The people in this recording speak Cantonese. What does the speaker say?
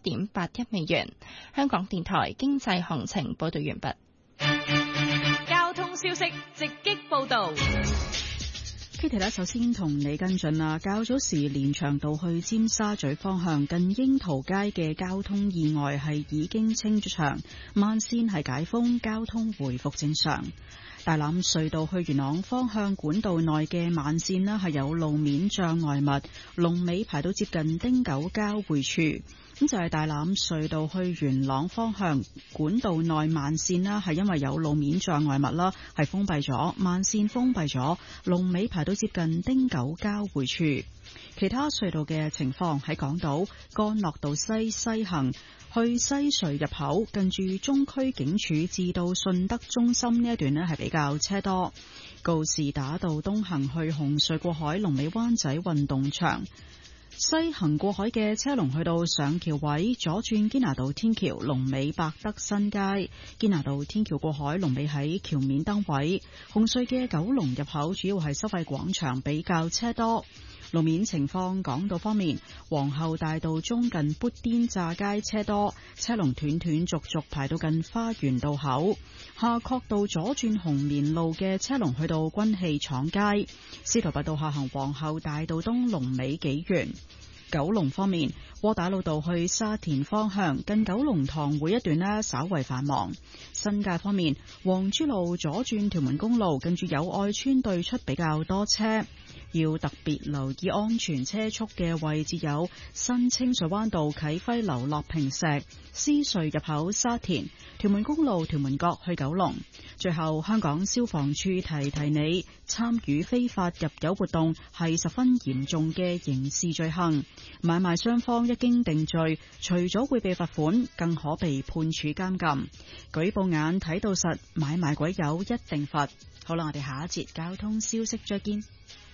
1.81美元。香港電台經濟行情報道完畢。 交通消息直擊報道。 Kitty 呢，首先同你跟進啦。較早時連翔道去尖沙咀方向近櫻桃街嘅交通意外係已經清咗場，慢線係解封，交通回復正常。大欖隧道去元朗方向管道內嘅慢線呢係有路面障礙物，龍尾排到接近汀九交匯處。咁就係大欖隧道去元朗方向管道內慢線啦，係因為有路面障礙物啦，係封閉咗，慢線封閉咗，龍尾排到接近汀九交匯處。其他隧道嘅情況喺港島干諾道西行去西隧入口，近住中區警署至到順德中心呢一段呢係比較車多。告士打道東行去紅隧過海，龍尾灣仔運動場。西行過海嘅車龍去到上橋位，左轉堅拿道天橋，龍尾百德新街。堅拿道天橋過海，龍尾喺橋面燈位。紅隧嘅九龍入口主要係收費廣場比較車多。路面情況，港島方面，皇后大道中近砵甸乍街車多，車龍斷斷續續排到近花園道口。夏慤道左轉紅棉路嘅車龍去到軍器廠街。司徒拔道下行皇后大道東龍尾紀元。九龍方面，窩打老道去沙田方向近九龍塘會一段呢稍為繁忙。新界方面，黃珠路左轉屯門公路近住友愛村對出比較多車，要特別留意安全車速嘅位置有新清水灣道啟輝樓落坪石、獅隧入口沙田、屯門公路屯門角去九龍。最後，香港消防處提提你，參與非法入油活動係十分嚴重嘅刑事罪行，買賣雙方一經定罪，除咗會被罰款，更可被判處監禁。舉報眼睇到實，買賣鬼友一定罰。好啦，我哋下一節交通消息再見。